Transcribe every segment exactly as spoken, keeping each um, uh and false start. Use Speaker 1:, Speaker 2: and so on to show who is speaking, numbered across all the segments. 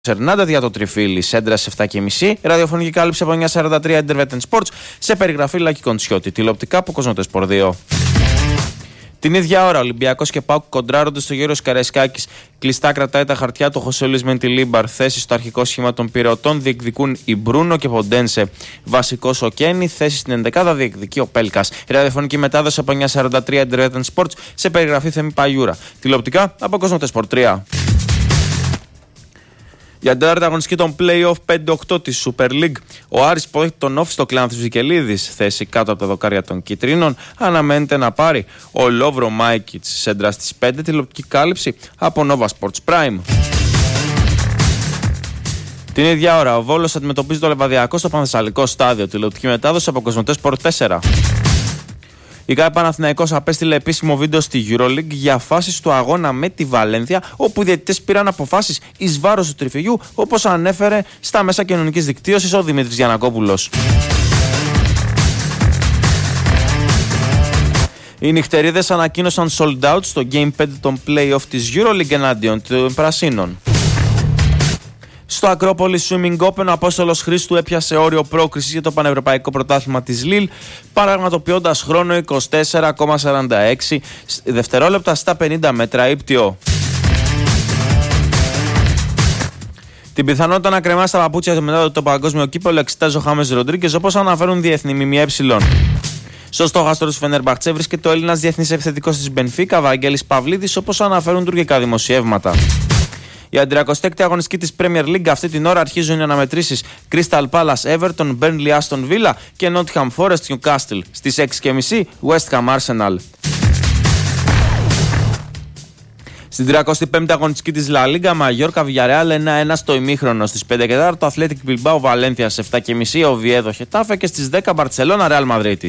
Speaker 1: Ερνάντεθ για το τριφύλι, σέντρα σε επτά και μισή. Ραδιοφωνική κάλυψη από εννιά σαράντα τρία Interveten Sports σε περιγραφή Λάκη Κοντσιώτη. Τηλεοπτικά από Κοσμοτέ Σπορ δύο. Την ίδια ώρα, Ολυμπιακός και ΠΑΟΚ κοντράρονται στο Γιώργος Καραϊσκάκης. Κλειστά κρατάει τα χαρτιά του Χωσέ Λουίς Μεντιλίμπαρ. Θέση στο αρχικό σχήμα των Πυρεωτών διεκδικούν η Μπρούνο και Ποντένσε. Βασικός ο Κένι. Θέση στην ενδεκάδα διεκδικεί ο Πέλκας. Η ραδιοφωνική μετάδοση από εννιά σαράντα τρία Interveten Sports σε περιγραφή Θέμη Παγιούρα. Τηλεοπτικά από Κοσμοτέ Σπορ τρία. Για την τέταρτη αγωνιστική των play-off πέντε οκτώ της Super League, ο Άρης υποδέχεται τον Όφη στο Κλάνθης Βικελίδης. Θέση κάτω από τα δοκάρια των Κιτρίνων. Αναμένεται να πάρει ο Λόβρο Μάικιτς. Σέντρα στις πέντε, τηλεοπτική κάλυψη από Nova Sports Prime. Την ίδια ώρα, ο Βόλος αντιμετωπίζει το Λεβαδιακό στο Πανθεσσαλικό στάδιο. Τηλεοπτική μετάδοση από Κοσμοτέ Σπορ τέσσερα. Η ΚΑΕ Παναθηναϊκός απέστειλε επίσημο βίντεο στη EuroLeague για φάσεις του αγώνα με τη Βαλένθια, όπου οι διαιτητές πήραν αποφάσεις εις βάρος του τριφυγιού, όπως ανέφερε στα μέσα κοινωνικής δικτύωσης ο Δημήτρης Γιαννακόπουλος. Οι νυχτερίδες ανακοίνωσαν sold out στο Game πέντε των play-off της EuroLeague εναντίον των Πρασίνων. Στο Ακρόπολη Swimming Open, ο Απόστολος Χρήστου έπιασε όριο πρόκρισης για το Πανευρωπαϊκό Πρωτάθλημα της Λίλ, πραγματοποιώντας χρόνο είκοσι τέσσερα κόμμα σαράντα έξι δευτερόλεπτα στα πενήντα μέτρα ύπτιο. Την πιθανότητα να κρεμάσει τα παπούτσια του μετά το παγκόσμιο κύπελλο εξετάζει ο Χάμες Ροντρίγκες, όπως αναφέρουν διεθνή ΜΜΕ. Στο στόχαστρο του Φενερμπαχτσέ βρίσκεται ο Έλληνας διεθνής επιθετικός της Μπενφίκα, Βαγγέλης Παυλίδης, όπως αναφέρουν τουρκικά δημοσιεύματα. Για την τριακοστή έκτη αγωνιστική της Premier League αυτή την ώρα αρχίζουν οι αναμετρήσεις Crystal Palace Everton, Burnley Aston Villa και Nottingham Forest Newcastle. Στις έξι και μισή West Ham Arsenal. Στην τριακοστή πέμπτη αγωνιστική της La Liga, Μαγιόρκα Villarreal ένα ένα στο ημίχρονο. Στις πέντε και τέσσερα το Athletic Bilbao Valencia, σε επτά και μισή Oviedo Getafe και στις δέκα Barcelona Real Madrid.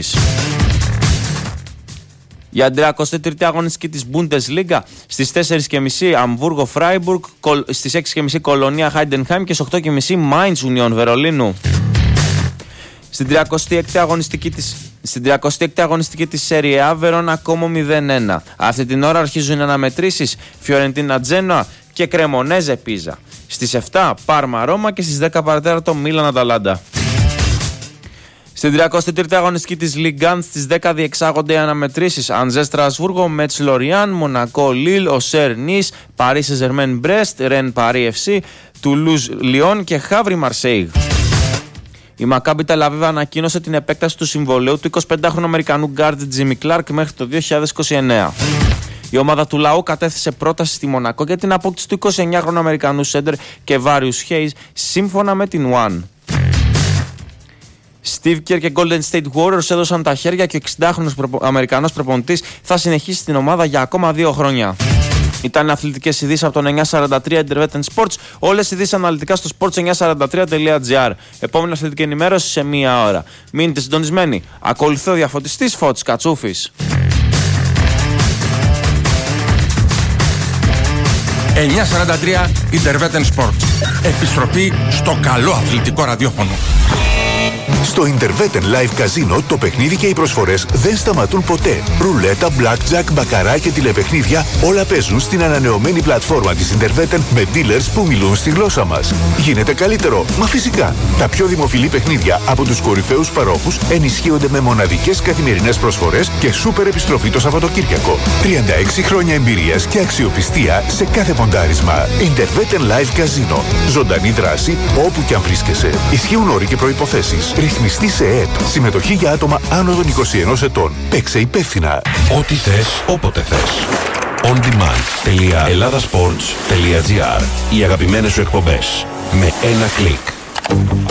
Speaker 1: Για την τριακοστή τρίτη αγωνιστική της Bundesliga, στις τέσσερις και μισή Αμβούργο Φράιμπουργκ, στις έξι και μισή Κολονία Χάιντενχάιμ και στις οκτώ και μισή Mainz Union Βερολίνου. Στην τριακοστή έκτη αγωνιστική της, στην τριακοστή έκτη αγωνιστική της Serie A, Βερόνα Κόμο μηδέν ένα. Αυτή την ώρα αρχίζουν οι αναμετρήσεις Φιωρεντίνα Τζένοα και Κρεμονέζε Πίζα. Στις επτά Πάρμα Ρώμα και στις δέκα παρατέταρτο Μίλαν Αταλάντα. Στην τριακοστή τρίτη αγωνιστική της Ligue ένα στις δέκα διεξάγονται οι αναμετρήσεις Ανζέ Στρασβούργο, Μέτς Λοριάν, Μονακό Λίλ, Οσέρ Νις, Παρί Σεζερμέν Μπρέστ, Ρεν Παρί εφ σι, Τουλούζ Λιόν και Χαύρι Μαρσέιγ. Η Μακάμπι Τελαβίβ ανακοίνωσε την επέκταση του συμβολαίου του εικοσιπεντάχρονου Αμερικανού γκάρντ Τζίμι Κλάρκ μέχρι το δύο χιλιάδες είκοσι εννέα. Η ομάδα του λαού κατέθεσε πρόταση στη Μονακό για την απόκτηση του εικοσιεννιάχρονου Αμερικανού σέντερ και Βάριους Χέις σύμφωνα με την One. Steve Kerr και Golden State Warriors έδωσαν τα χέρια και ο εξηντάχρονος Αμερικανός προπονητής θα συνεχίσει στην ομάδα για ακόμα δύο χρόνια. Ήταν αθλητικές ειδήσεις από τον εννιά σαράντα τρία Interveten Sports. Όλες οι ειδήσεις αναλυτικά στο sports εννιά σαράντα τρία τελεία τζι άρ. Επόμενη αθλητική ενημέρωση σε μία ώρα. Μείνετε συντονισμένοι. Ακολουθεί ο διαφωτιστής Φώτης Κατσούφης.
Speaker 2: εννιά σαράντα τρία Interveten Sports. Επιστροφή στο καλό αθλητικό ραδιόφωνο.
Speaker 3: Στο Interveten Live Casino το παιχνίδι και οι προσφορές δεν σταματούν ποτέ. Ρουλέτα, blackjack, μπακαρά και τηλεπαιχνίδια όλα παίζουν στην ανανεωμένη πλατφόρμα της Interveten με dealers που μιλούν στη γλώσσα μας. Γίνεται καλύτερο, μα φυσικά. Τα πιο δημοφιλή παιχνίδια από τους κορυφαίους παρόχους ενισχύονται με μοναδικές καθημερινές προσφορές και σούπερ επιστροφή το Σαββατοκύριακο. τριάντα έξι χρόνια εμπειρίας και αξιοπιστία σε κάθε ποντάρισμα. Interveten Live Casino. Ζωντανή δράση όπου και αν βρίσκεσαι. Ισχύουν όροι και προϋποθέσεις. Ρυθμιστή σε ΕΕΠ. Συμμετοχή για άτομα άνω των είκοσι ενός ετών. Παίξε υπεύθυνα.
Speaker 4: Ό,τι θες, όποτε θες. on demand τελεία ελλάδας σπορτς τελεία τζι άρ. Οι αγαπημένες σου εκπομπές με ένα κλικ.